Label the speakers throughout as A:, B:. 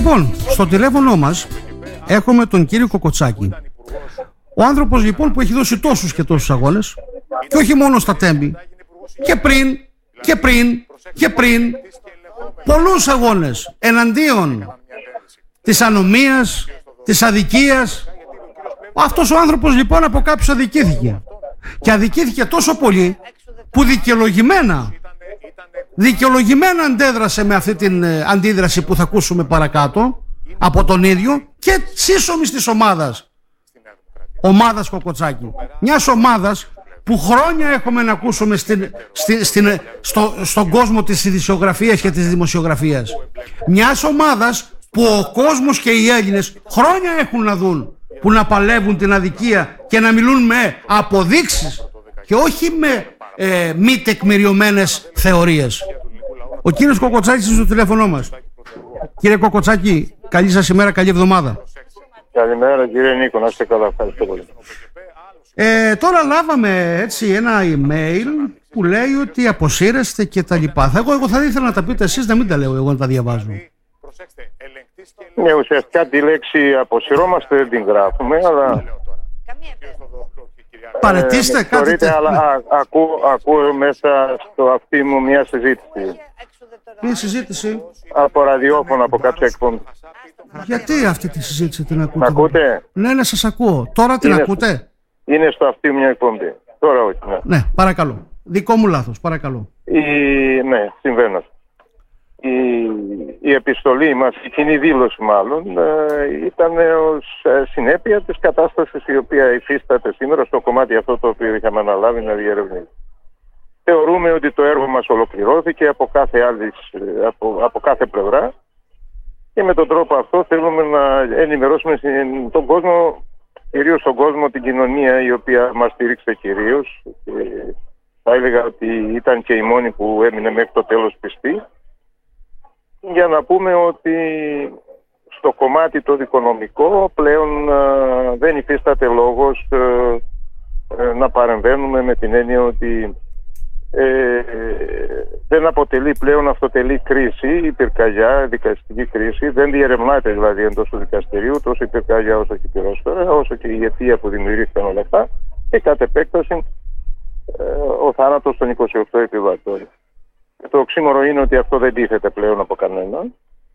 A: Λοιπόν, στο τηλέφωνο μας έχουμε τον κύριο Κοκοτσάκη. Ο άνθρωπος λοιπόν που έχει δώσει τόσους και τόσους αγώνες, και όχι μόνο στα Τέμπη, και πριν πολλούς αγώνες εναντίον της ανομίας, της αδικίας. Αυτός ο άνθρωπος λοιπόν από κάποιους αδικήθηκε, και αδικήθηκε τόσο πολύ που δικαιολογημένα αντέδρασε με αυτή την αντίδραση που θα ακούσουμε παρακάτω από τον ίδιο και σύσσωμης της ομάδας Κοκοτσάκη, μιας ομάδας που χρόνια έχουμε να ακούσουμε στον κόσμο της ειδησιογραφίας και της δημοσιογραφίας, μιας ομάδας που ο κόσμος και οι Έλληνες χρόνια έχουν να δουν, που να παλεύουν την αδικία και να μιλούν με αποδείξεις και όχι με μη τεκμηριωμένες θεωρίες. Ο κύριος Κοκοτσάκης είναι στο τηλέφωνο μας. Κύριε Κοκοτσάκη, καλή σας ημέρα, καλή εβδομάδα.
B: Καλημέρα κύριε Νίκο, να είστε καλά, ευχαριστώ πολύ.
A: Τώρα λάβαμε έτσι ένα email που λέει ότι αποσύρεστε και τα λοιπά. Εγώ θα ήθελα να τα πείτε εσείς, να μην τα λέω εγώ, να τα διαβάζω.
B: Ναι, ουσιαστικά τη λέξη αποσυρώμαστε δεν την γράφουμε, αλλά...
A: Παρετήστε κάτι τέτοιο.
B: Αλλά ακούω μέσα στο αυτί μου μια συζήτηση.
A: Μια συζήτηση?
B: Από ραδιόφωνο, από κάποια εκπομπή.
A: Γιατί αυτή τη συζήτηση την ακούτε?
B: Ακούτε?
A: Ναι, σας ακούω. Τώρα την ακούτε?
B: Είναι στο αυτί μου μια εκπομπή. Τώρα όχι.
A: Ναι, παρακαλώ. Δικό μου λάθος, παρακαλώ.
B: Ναι, συμβαίνω. Η επιστολή μας, η κοινή δήλωση μάλλον, ήταν ως συνέπεια της κατάστασης η οποία υφίσταται σήμερα στο κομμάτι αυτό το οποίο είχαμε αναλάβει να διερευνήσουμε. Θεωρούμε ότι το έργο μας ολοκληρώθηκε από κάθε πλευρά και με τον τρόπο αυτό θέλουμε να ενημερώσουμε τον κόσμο, κυρίως τον κόσμο, την κοινωνία η οποία μας στήριξε κυρίως. Θα έλεγα ότι ήταν και η μόνη που έμεινε μέχρι το τέλος πιστή. Για να πούμε ότι στο κομμάτι το δικονομικό πλέον δεν υφίσταται λόγος να παρεμβαίνουμε, με την έννοια ότι δεν αποτελεί πλέον αυτοτελή κρίση η πυρκαγιά, δικαστική κρίση. Δεν διερευνάται δηλαδή εντός του δικαστηρίου τόσο η πυρκαγιά όσο και η πυρόσφαιρα, όσο και η αιτία που δημιουργήθηκαν όλα αυτά, και κατ' επέκταση ο θάνατος των 28 επιβατών. Το οξύμορο είναι ότι αυτό δεν τίθεται πλέον από κανέναν.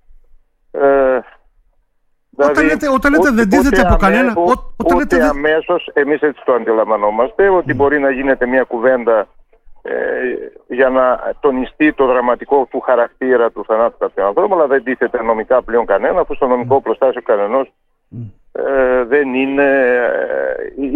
A: Όταν λέτε δεν τίθεται από κανένα,
B: ούτε αμέσως, εμείς έτσι το αντιλαμβανόμαστε, ότι μπορεί να γίνεται μια κουβέντα για να τονιστεί το δραματικό του χαρακτήρα του θανάτου κάποιου ανθρώπου, αλλά δεν τίθεται νομικά πλέον κανένα, αφού στο νομικό προστάσιο κανενός δεν είναι η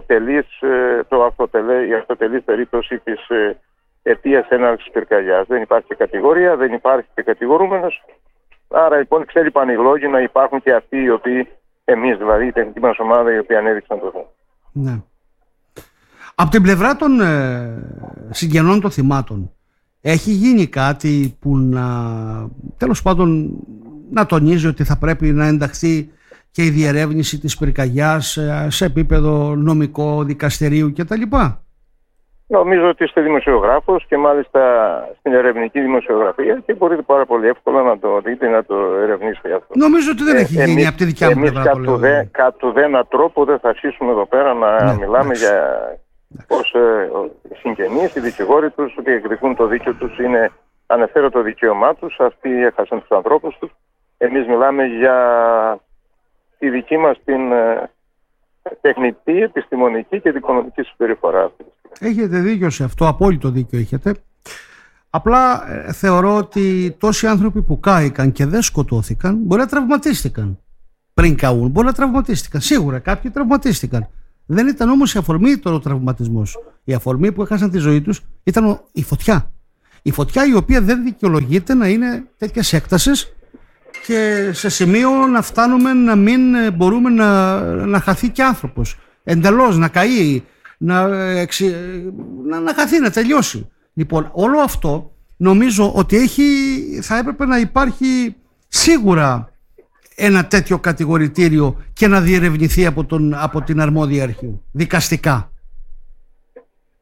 B: αυτοτελής περίπτωση της αιτίας έναρξης πυρκαγιάς. Δεν υπάρχει κατηγορία, δεν υπάρχει και κατηγορούμενος. Άρα λοιπόν ξέλιπαν οι λόγοι να υπάρχουν και αυτοί οι οποίοι, εμείς δηλαδή, η τεχνική μας ομάδα, οι οποίοι ανέδειξαν το θέμα.
A: Ναι. Από την πλευρά των συγγενών των θυμάτων, έχει γίνει κάτι που τέλος πάντων να τονίζει ότι θα πρέπει να ενταχθεί και η διερεύνηση της πυρκαγιάς σε επίπεδο νομικό, δικαστηρίου κτλ?
B: Νομίζω ότι είστε δημοσιογράφος και μάλιστα στην ερευνητική δημοσιογραφία και μπορείτε πάρα πολύ εύκολα να το δείτε, να το ερευνήσετε αυτό.
A: Νομίζω ότι δεν έχει γίνει από τη δικιά μου πλευρά.
B: Εμείς κατ' ουδένα τρόπο δεν θα αρχίσουμε εδώ πέρα να μιλάμε για πώς οι συγγενείς, οι δικηγόροι τους διεκδικούν το δίκαιο τους, είναι ανεφέρετο δικαίωμά τους, αυτοί έχασαν τους ανθρώπους τους. Εμείς μιλάμε για τη δική μας την τεχνητή, επιστημονική και δικονομική συμπεριφορά.
A: Έχετε δίκιο σε αυτό, απόλυτο δίκιο έχετε. Απλά θεωρώ ότι τόσοι άνθρωποι που κάηκαν και δεν σκοτώθηκαν μπορεί να τραυματίστηκαν. Πριν καούν, μπορεί να τραυματίστηκαν. Σίγουρα κάποιοι τραυματίστηκαν. Δεν ήταν όμως η αφορμή ο τραυματισμός. Η αφορμή που έχασαν τη ζωή τους ήταν η φωτιά. Η φωτιά η οποία δεν δικαιολογείται να είναι τέτοιες έκτασης και σε σημείο να φτάνουμε να μην μπορούμε να χαθεί και άνθρωπος. Εντελώς, να καεί, να χαθεί, να τελειώσει. Λοιπόν, όλο αυτό νομίζω ότι θα έπρεπε να υπάρχει σίγουρα ένα τέτοιο κατηγορητήριο και να διερευνηθεί από την αρμόδια αρχή, δικαστικά.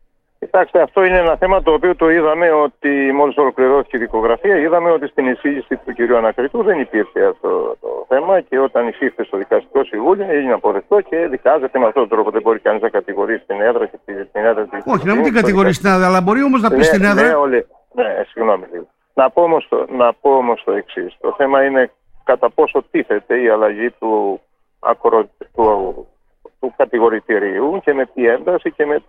B: Κοιτάξτε, αυτό είναι ένα θέμα το οποίο το είδαμε ότι μόλις ολοκληρώθηκε η δικογραφία, είδαμε ότι στην εισήγηση του κ. Ανακριτού δεν υπήρχε αυτό το θέμα και όταν εισήχθη στο δικαστικό συμβούλιο έγινε αποδεκτό και δικάζεται με αυτόν τον τρόπο. Δεν μπορεί κανείς να κατηγορήσει την έδρα και την έδρα της.
A: Όχι, να μην την κατηγορήσει την έδρα, αλλά μπορεί όμως να πει στην έδρα.
B: Ναι, συγγνώμη λίγο. Να πω όμως το εξής. Το θέμα είναι κατά πόσο τίθεται η αλλαγή του κατηγορητηρίου και με τι ένταση και με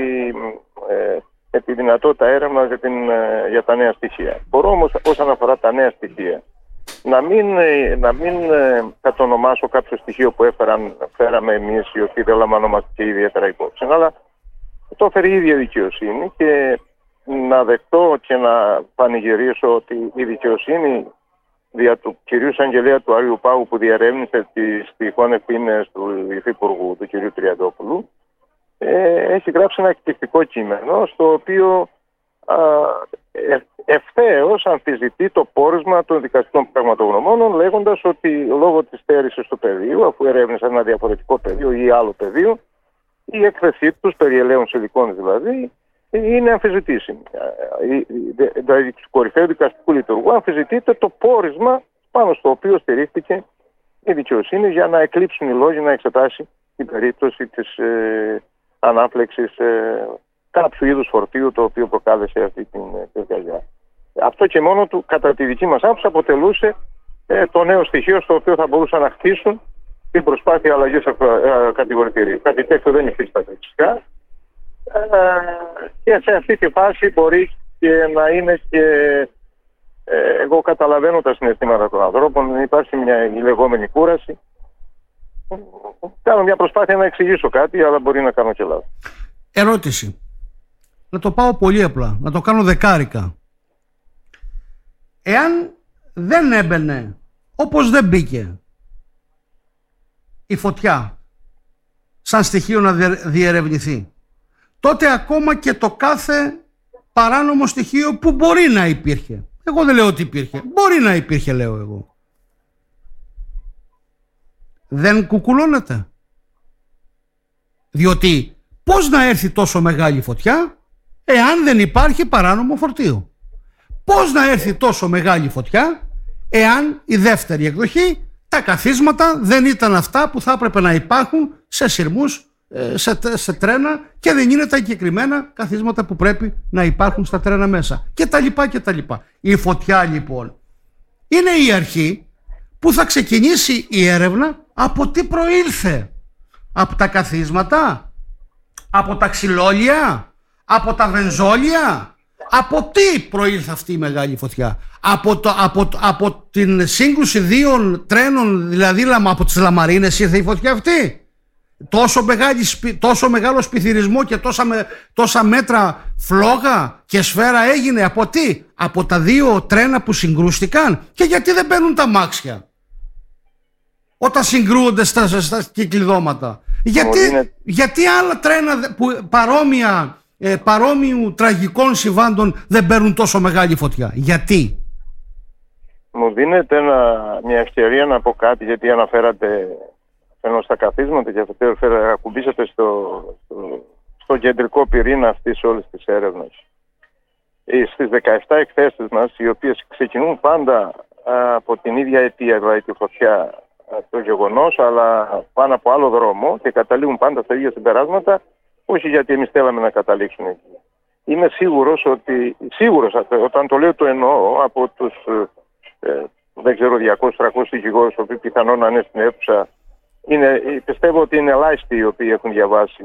B: τη δυνατότητα έρευνας για τα νέα στοιχεία. Μπορώ όμως όσον αφορά τα νέα στοιχεία να μην κατονομάσω κάποιο στοιχείο που φέραμε εμείς οι οποίοι δεν λαμβανόμαστε και ιδιαίτερα υπόψη, αλλά το έφερε η ίδια δικαιοσύνη και να δεχτώ και να πανηγυρίσω ότι η δικαιοσύνη δια του κυρίου Εισαγγελέα του Άριου Πάγου που διερεύνησε τις τυχόν ευθύνες του Υφυπουργού, του κυρίου Τριαντόπουλου, έχει γράψει ένα εκπληκτικό κείμενο στο οποίο ευθέως αμφισβητεί το πόρισμα των δικαστικών πραγματογνωμόνων, λέγοντας ότι λόγω της στέρησης του πεδίου, αφού ερεύνησαν ένα διαφορετικό πεδίο ή άλλο πεδίο, η έκθεσή τους, περί ελαίων υλικών δηλαδή, είναι αμφισβητήσιμη. Δηλαδή, του κορυφαίου δικαστικού λειτουργού αμφισβητείται το πόρισμα πάνω στο οποίο στηρίχθηκε η δικαιοσύνη για να εκλείψουν οι λόγοι να εξετάσει την περίπτωση της ανάφλεξης κάποιου είδους φορτίου το οποίο προκάλεσε αυτή την πυρκαγιά. Αυτό και μόνο του, κατά τη δική μας άποψη, αποτελούσε το νέο στοιχείο στο οποίο θα μπορούσαν να χτίσουν την προσπάθεια αλλαγής κατηγορητηρίου. Κάτι τέτοιο δεν υφίσταται φυσικά. Και σε αυτή τη φάση μπορεί και να είναι και εγώ καταλαβαίνω τα συναισθήματα των ανθρώπων, υπάρχει η λεγόμενη κούραση. Κάνω μια προσπάθεια να εξηγήσω κάτι, αλλά μπορεί να κάνω και λάθος.
A: Ερώτηση. Να το πάω πολύ απλά, να το κάνω δεκάρικα. Εάν δεν έμπαινε, όπως δεν μπήκε, η φωτιά σαν στοιχείο να διερευνηθεί, τότε ακόμα και το κάθε παράνομο στοιχείο που μπορεί να υπήρχε, εγώ δεν λέω ότι υπήρχε, μπορεί να υπήρχε λέω εγώ, δεν κουκουλώνεται. Διότι πώς να έρθει τόσο μεγάλη φωτιά εάν δεν υπάρχει παράνομο φορτίο? Πώς να έρθει τόσο μεγάλη φωτιά εάν η δεύτερη εκδοχή, τα καθίσματα δεν ήταν αυτά που θα έπρεπε να υπάρχουν σε σειρμούς, σε τρένα, και δεν είναι τα εγκεκριμένα καθίσματα που πρέπει να υπάρχουν στα τρένα μέσα, και τα λοιπά και τα λοιπά. Η φωτιά λοιπόν είναι η αρχή που θα ξεκινήσει η έρευνα από τι προήλθε. Από τα καθίσματα, από τα ξυλόλια, από τα βενζόλια, από τι προήλθε αυτή η μεγάλη φωτιά? Από την σύγκρουση δύο τρένων, δηλαδή από τις Λαμαρίνες ήρθε η φωτιά αυτή? Τόσο μεγάλο πληθυρισμό και τόσα μέτρα φλόγα και σφαίρα έγινε από τι? Από τα δύο τρένα που συγκρούστηκαν. Και γιατί δεν μπαίνουν τα αμάξια όταν συγκρούονται στα κυκλειδώματα? Γιατί άλλα τρένα που παρόμοιου τραγικών συμβάντων δεν παίρνουν τόσο μεγάλη φωτιά? Γιατί?
B: Μου δίνετε μια ευκαιρία να πω κάτι, γιατί αναφέρατε στα καθίσματα και αυτό ακουμπήσατε στο κεντρικό πυρήνα αυτής όλης της έρευνας. Στις 17 εκθέσεις μας, οι οποίες ξεκινούν πάντα από την ίδια αιτία, δηλαδή τη φωτιά, το γεγονός, αλλά πάνω από άλλο δρόμο, και καταλήγουν πάντα στα ίδια συμπεράσματα, όχι γιατί εμείς θέλαμε να καταλήξουν εκεί. Είμαι σίγουρος όταν το λέω το εννοώ, από τους δεν ξέρω 200-300 δικηγόρους, οι οποίοι πιθανόν να είναι στην αίθουσα, πιστεύω ότι είναι ελάχιστοι οι οποίοι έχουν διαβάσει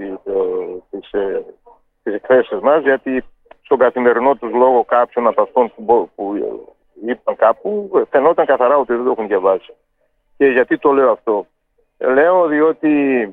B: τις εκθέσεις μας, γιατί στον καθημερινό τους λόγο κάποιον από αυτών που είπαν κάπου φαινόταν καθαρά ότι δεν το έχουν διαβάσει. Και γιατί το λέω αυτό? Λέω διότι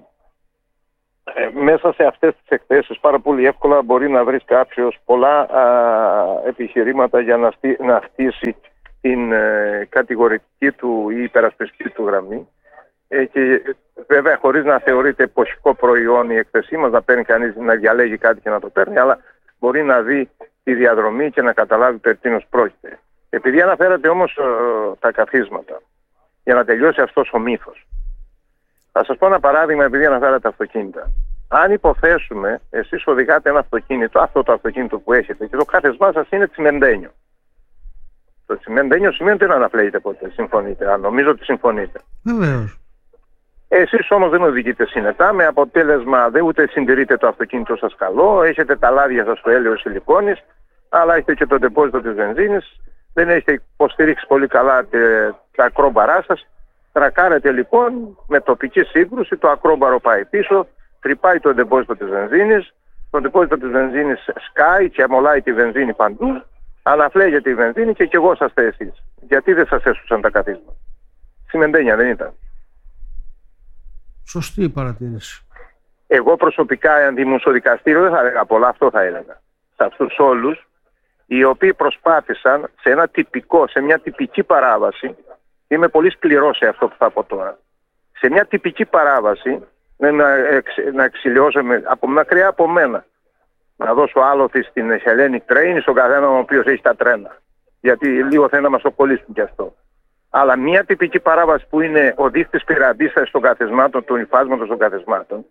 B: μέσα σε αυτές τις εκθέσεις πάρα πολύ εύκολα μπορεί να βρεις κάποιος πολλά επιχειρήματα για να χτίσει την κατηγορητική του ή υπερασπιστική του γραμμή. Και βέβαια χωρίς να θεωρείται εποχικό προϊόν η εκθεσή μας, να παίρνει κανείς να διαλέγει κάτι και να το παίρνει, αλλά μπορεί να δει τη διαδρομή και να καταλάβει περί τίνος πρόκειται. Επειδή αναφέρατε όμως τα καθίσματα, για να τελειώσει αυτός ο μύθος, θα σας πω ένα παράδειγμα, επειδή αναφέρατε αυτοκίνητα. Αν υποθέσουμε, εσείς οδηγάτε ένα αυτοκίνητο, αυτό το αυτοκίνητο που έχετε, και το κάθεσμά σας είναι τσιμεντένιο. Το τσιμεντένιο σημαίνει ότι δεν αναπλέγετε ποτέ. Συμφωνείτε? Νομίζω ότι συμφωνείτε.
A: Βεβαίως.
B: Εσείς όμως δεν οδηγείτε συνετά, με αποτέλεσμα δεν ούτε συντηρείτε το αυτοκίνητο σας καλό, έχετε τα λάδια σας στο έλαιο σιλικόνης, αλλά έχετε και το ντεπόζιτο της βενζίνης, δεν έχετε υποστηρίξει πολύ καλά τα ακρόμπαρά σας. Τρακάρετε λοιπόν με τοπική σύγκρουση, το ακρόμπαρο πάει πίσω, τρυπάει το ντεπόζιτο της βενζίνης, το ντεπόζιτο της βενζίνης σκάει και αμολάει τη βενζίνη παντού, αναφλέγεται η βενζίνη και κι εγώ είσαστε εσείς. Γιατί δεν σας έσουσαν τα καθίσματα? Τσιμεντένια δεν ήταν?
A: Σωστή η παρατήρηση.
B: Εγώ προσωπικά, αν ήμουν στο δικαστήριο, δεν θα έλεγα πολλά, αυτό θα έλεγα. Σε αυτούς όλους οι οποίοι προσπάθησαν σε μια τυπική παράβαση, είμαι πολύ σκληρός σε αυτό που θα πω τώρα, σε μια τυπική παράβαση, να εξηλιώσουμε από μακριά από μένα, να δώσω άλοθη στην Hellenic Train, στον καθένα ο οποίος έχει τα τρένα. Γιατί λίγο θέλει να μας το κολλήσουν κι αυτό. Αλλά μια τυπική παράβαση που είναι ο δείχτης πυραντίστασης των καθισμάτων, του υφάσματος των καθισμάτων,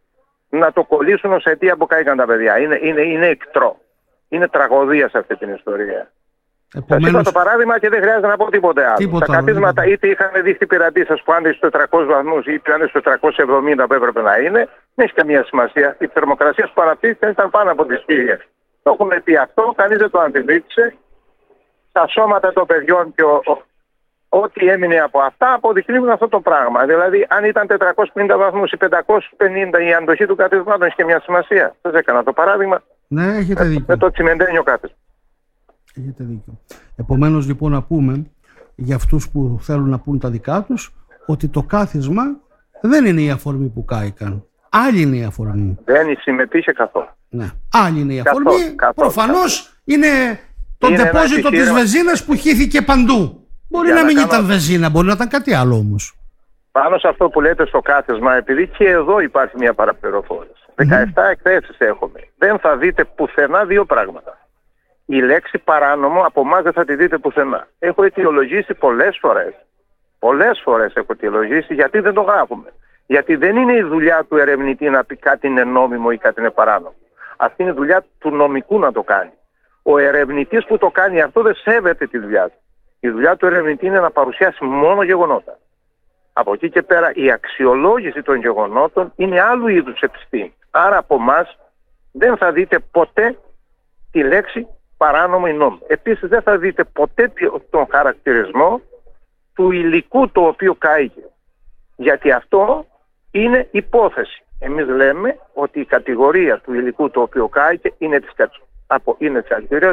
B: να το κολλήσουν ως αιτία που κάηκαν τα παιδιά. Είναι εκτρό. Είναι τραγωδία σε αυτή την ιστορία. Σας είπα το παράδειγμα και δεν χρειάζεται να πω τίποτε άλλο. Τα καθίσματα είτε είχαν δείχτη πυραντίστασης που άνε στους 400 βαθμούς ή άνε στους 470 που έπρεπε να είναι, δεν έχει καμία σημασία. Οι θερμοκρασίες που αναπτύχθηκαν ήταν πάνω από τις 1000. Το έχουμε πει αυτό, κανείς δεν το αντιδίκησε. Τα σώματα των παιδιών και ό,τι έμεινε από αυτά αποδεικνύουν αυτό το πράγμα. Δηλαδή, αν ήταν 450 βαθμούς ή 550 η αντοχή του καθίσματος, έχει και μια σημασία. Σας έκανα το παράδειγμα.
A: Ναι, έχετε δίκιο.
B: Με το τσιμεντένιο κάθισμα.
A: Έχετε δίκιο. Επομένως, λοιπόν, να πούμε για αυτούς που θέλουν να πούν τα δικά τους, ότι το κάθισμα δεν είναι η αφορμή που κάηκαν. Άλλη είναι η αφορμή.
B: Δεν συμμετείχε καθόλου.
A: Ναι. Άλλη είναι η αφορμή. Προφανώς είναι το ντεπόζιτο της βενζίνας που χύθηκε παντού. Μπορεί να μην ήταν βενζίνα, μπορεί να ήταν κάτι άλλο όμως.
B: Πάνω σε αυτό που λέτε στο κάθισμα, επειδή και εδώ υπάρχει μια παραπληροφόρηση. 17 εκθέσεις έχουμε. Δεν θα δείτε πουθενά δύο πράγματα. Η λέξη παράνομο από εμάς δεν θα τη δείτε πουθενά. Έχω αιτιολογήσει πολλές φορές. Πολλές φορές έχω αιτιολογήσει γιατί δεν το γράφουμε. Γιατί δεν είναι η δουλειά του ερευνητή να πει κάτι είναι νόμιμο ή κάτι είναι παράνομο. Αυτή είναι η δουλειά του νομικού να το κάνει. Ο ερευνητής που το κάνει αυτό δεν σέβεται τη δουλειά του. Η δουλειά του ερευνητή είναι να παρουσιάσει μόνο γεγονότα. Από εκεί και πέρα η αξιολόγηση των γεγονότων είναι άλλου είδους επιστήμη. Άρα από εμάς δεν θα δείτε ποτέ τη λέξη παράνομο ή νόμιμο. Επίσης δεν θα δείτε ποτέ τον χαρακτηρισμό του υλικού το οποίο κάηκε. Γιατί αυτό είναι υπόθεση. Εμείς λέμε ότι η κατηγορία του υλικού το οποίο κάηκε είναι της κατηγορίας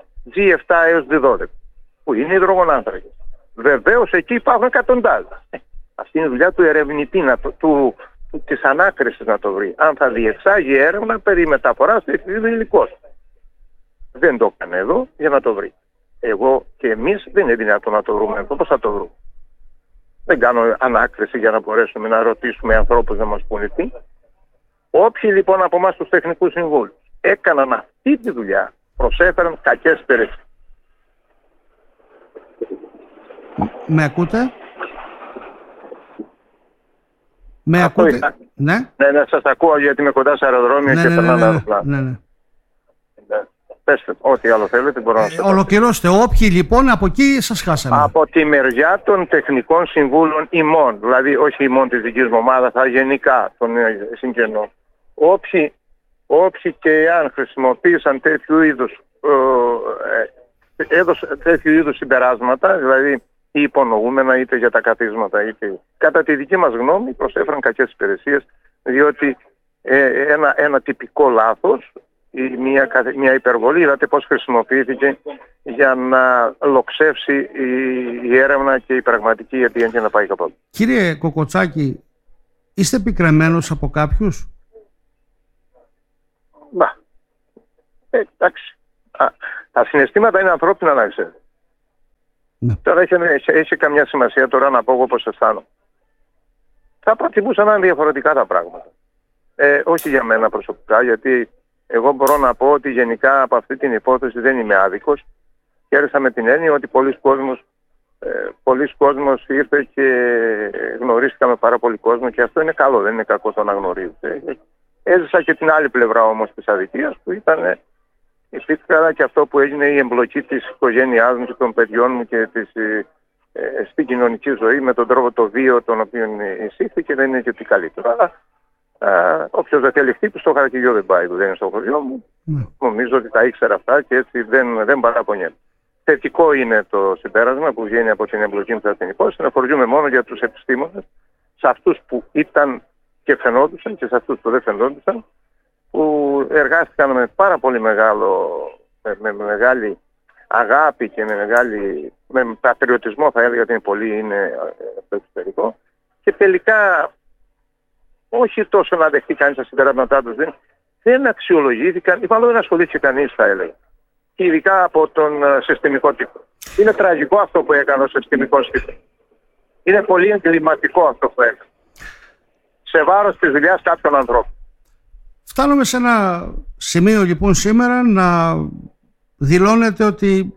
B: G7 έως G12, που είναι υδρογονάνθρακες. Βεβαίως εκεί υπάρχουν εκατοντάδες. Αυτή είναι η δουλειά του ερευνητή, της ανάκρισης να το βρει. Αν θα διεξάγει έρευνα περί μεταφοράς του υλικός. Δεν το έκανε εδώ για να το βρει. Εγώ και εμείς δεν είναι δυνατόν να το βρούμε. Πώς θα το βρούμε? Δεν κάνω ανάκριση για να μπορέσουμε να ρωτήσουμε ανθρώπους να μας πούνε τι. Όποιοι λοιπόν από εμάς τους τεχνικούς συμβούλους έκαναν αυτή τη δουλειά, προσέφεραν κακές υπηρεσίες.
A: Με ακούτε? Με ακούτε? Ναι,
B: σας ακούω γιατί είμαι κοντά σε αεροδρόμιο και περνάνε αεροπλάνα.
A: Ναι.
B: Πέστε, ό,τι άλλο θέλετε μπορώ να σας πω.
A: Ολοκληρώστε. Όποιοι λοιπόν από εκεί σας χάσαμε.
B: Από τη μεριά των τεχνικών συμβούλων ημών, δηλαδή όχι ημών της δικής μου ομάδας, αλλά γενικά των συγγενών. Όποιοι και αν χρησιμοποίησαν τέτοιου είδους συμπεράσματα, δηλαδή ή υπονοούμενα είτε για τα καθίσματα είτε κατά τη δική μας γνώμη προσέφεραν κακές υπηρεσίες, διότι ένα τυπικό λάθος ή μια υπερβολή, είδατε πώς χρησιμοποιήθηκε για να λοξεύσει η έρευνα και η πραγματική αιτία και να πάει κάπου.
A: Κύριε Κοκοτσάκη, είστε πικραμένος από κάποιους?
B: Εντάξει. Τα συναισθήματα είναι ανθρώπινα, να ξέρετε. Ναι. Τώρα έχει καμιά σημασία τώρα να πω εγώ πώς αισθάνομαι. Θα προτιμούσα να είναι διαφορετικά τα πράγματα. Όχι για μένα προσωπικά, γιατί εγώ μπορώ να πω ότι γενικά από αυτή την υπόθεση δεν είμαι άδικος. Χαίρεσα με την έννοια ότι πολλοί κόσμος ήρθε και γνωρίστηκα με πάρα πολύ κόσμο και αυτό είναι καλό, δεν είναι κακό το να γνωρίζετε. Έζησα και την άλλη πλευρά όμως της αδικίας, που ήταν φυσικά και αυτό που έγινε, η εμπλοκή της οικογένειάς μου και των παιδιών μου και στην κοινωνική ζωή με τον τρόπο το βίο τον οποίο εισήχθηκε. Δεν είναι και τι καλύτερο. Αλλά όποιος δεν θέλει χτύπη στο χαρακιό δεν πάει, που δεν είναι στο χωριό μου. Νομίζω ότι τα ήξερα αυτά και έτσι δεν παραπονιέμαι. Θετικό είναι το συμπέρασμα που βγαίνει από την εμπλοκή μου στην υπόθεση. Να φορτίζουμε μόνο για τους επιστήμονες, σε αυτούς που ήταν και φαινόντουσαν και σε αυτούς που δεν φαινόντουσαν, που εργάστηκαν με πάρα πολύ με μεγάλη αγάπη και με πατριωτισμό, θα έλεγα ότι πολύ είναι το εξωτερικό, και τελικά όχι τόσο να δεχτεί κανείς τα συμπεράσματά τους, δεν αξιολογήθηκαν ή μάλλον δεν ασχολήθηκε κανείς, θα έλεγα. Και ειδικά από τον συστημικό τύπο. Είναι τραγικό αυτό που έκανε ο συστημικός τύπος. Είναι πολύ εγκληματικό αυτό που έκανε. Σε βάρος της δουλειάς κάποιων ανθρώπων.
A: Φτάνουμε σε ένα σημείο λοιπόν σήμερα να δηλώνετε ότι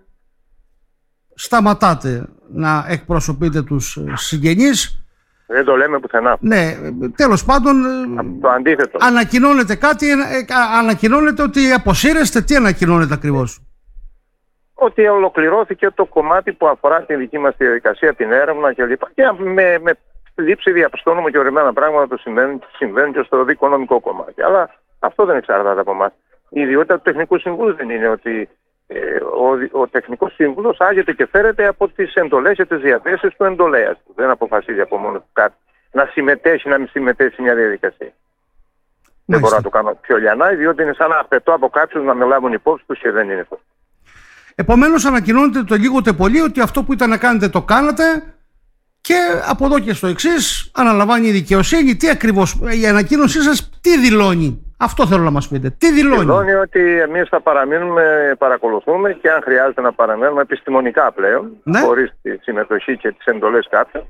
A: σταματάτε να εκπροσωπείτε τους συγγενείς.
B: Δεν το λέμε πουθενά.
A: Ναι, τέλος πάντων
B: το αντίθετο.
A: Ανακοινώνετε κάτι, ανακοινώνετε ότι αποσύρεστε. Τι ανακοινώνετε ακριβώς?
B: Ότι ολοκληρώθηκε το κομμάτι που αφορά τη δική μας διαδικασία, την έρευνα κλπ. Και με λήψη διαπιστώνουμε και ορισμένα πράγματα που συμβαίνουν και στο δικονομικό κομμάτι. Αλλά αυτό δεν εξαρτάται από εμάς. Η ιδιότητα του τεχνικού συμβούλου δεν είναι ότι ο τεχνικός σύμβουλος άγεται και φέρεται από τις εντολές και τις διαθέσεις του εντολέας του. Δεν αποφασίζει από μόνο του κάτι να συμμετέχει, να μην συμμετέχει σε μια διαδικασία. Δεν μπορώ να το κάνω πιο λιανά, διότι είναι σαν να απαιτώ από κάποιους να με λάβουν υπόψη τους και δεν είναι αυτό.
A: Επομένως, ανακοινώνετε το λίγο τε πολύ ότι αυτό που ήταν να κάνετε το κάνατε και από εδώ και στο εξής αναλαμβάνει η δικαιοσύνη. Τι ακριβώς, η ανακοίνωσή σας τι δηλώνει? Αυτό θέλω να μας πείτε. Τι δηλώνει?
B: Δηλώνει ότι εμείς θα παραμείνουμε, παρακολουθούμε και αν χρειάζεται να παραμένουμε επιστημονικά πλέον, ναι, χωρίς τη συμμετοχή και τις εντολές κάποιων,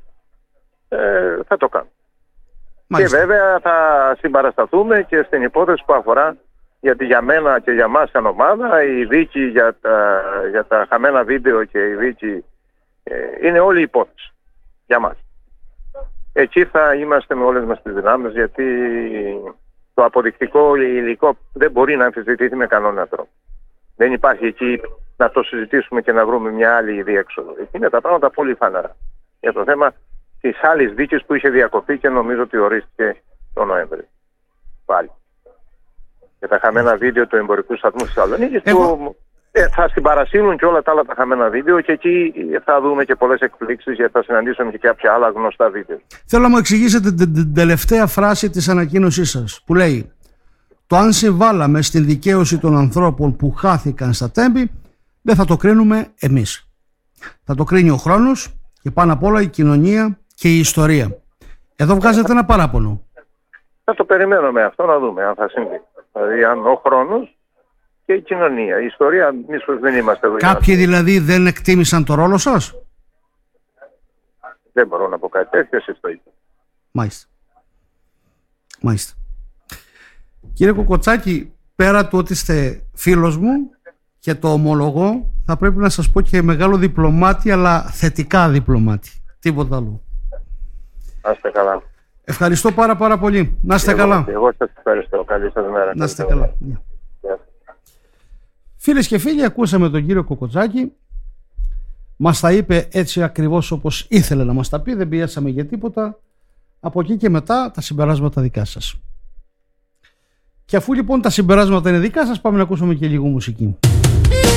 B: θα το κάνουμε. Μάλιστα. Και βέβαια θα συμπαρασταθούμε και στην υπόθεση που αφορά, γιατί για μένα και για μας σαν ομάδα η δίκη για τα χαμένα βίντεο και η δίκη είναι όλη η υπόθεση για μας. Εκεί θα είμαστε με όλες μας τις δυνάμεις, γιατί το αποδεικτικό υλικό δεν μπορεί να αμφισβητηθεί με κανόνα τρόπο. Δεν υπάρχει εκεί να το συζητήσουμε και να βρούμε μια άλλη διέξοδο. Εκεί είναι τα πράγματα πολύ φανερά. Για το θέμα της άλλης δίκης που είχε διακοπεί και νομίζω ότι ορίστηκε το Νοέμβριο. Πάλι. Για τα χαμένα βίντεο του εμπορικού σταθμού της Θεσσαλονίκης θα συμπαρασύρουν και όλα τα άλλα τα χαμένα βίντεο και εκεί θα δούμε και πολλές εκπλήξεις, γιατί θα συναντήσουμε και κάποια άλλα γνωστά βίντεο.
A: Θέλω να μου εξηγήσετε την τελευταία φράση της ανακοίνωσής σας που λέει: το αν συμβάλαμε στην δικαίωση των ανθρώπων που χάθηκαν στα Τέμπη δεν θα το κρίνουμε εμείς. Θα το κρίνει ο χρόνος και πάνω απ' όλα η κοινωνία και η ιστορία. Εδώ βγάζετε ένα παράπονο.
B: Θα το περιμένουμε αυτό να δούμε αν θα συμβεί. Δηλαδή αν ο χρόνος και η κοινωνία. Η ιστορία, μίσος δεν είμαστε εδώ.
A: Κάποιοι δηλαδή δεν εκτίμησαν το ρόλο σας?
B: Δεν μπορώ να πω κάτι τέτοιο, εσείς το είπατε.
A: Μάλιστα. Κύριε Κοκοτσάκη, πέρα του ότι είστε φίλος μου και το ομολογώ, θα πρέπει να σας πω και μεγάλο διπλωμάτη, αλλά θετικά διπλωμάτη. Τίποτα άλλο.
B: Να είστε καλά.
A: Ευχαριστώ πάρα πολύ. Να είστε καλά.
B: Εγώ σας ευχαριστώ. Καλή σας μέρα.
A: Να είστε καλά. Φίλες και φίλοι, ακούσαμε τον κύριο Κοκοτσάκη. Μας τα είπε έτσι ακριβώς όπως ήθελε να μας τα πει. Δεν πιέσαμε για τίποτα. Από εκεί και μετά τα συμπεράσματα δικά σας. Και αφού λοιπόν τα συμπεράσματα είναι δικά σας, πάμε να ακούσουμε και λίγο μουσική.